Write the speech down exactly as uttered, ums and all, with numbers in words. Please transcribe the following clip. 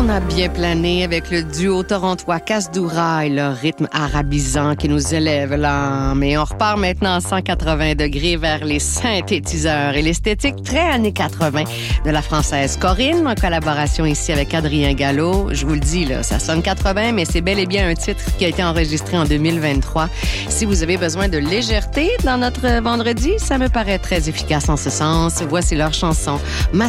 On a bien plané avec le duo torontois Kasdoura et leur rythme arabisant qui nous élève l'âme. Et on repart maintenant à cent quatre-vingts degrés vers les synthétiseurs et l'esthétique très années quatre-vingts de la française Corinne, en collaboration ici avec Adrien Gallo. Je vous le dis, là, ça sonne quatre-vingts, mais c'est bel et bien un titre qui a été enregistré en deux mille vingt-trois. Si vous avez besoin de légèreté dans notre vendredi, ça me paraît très efficace en ce sens. Voici leur chanson « Ma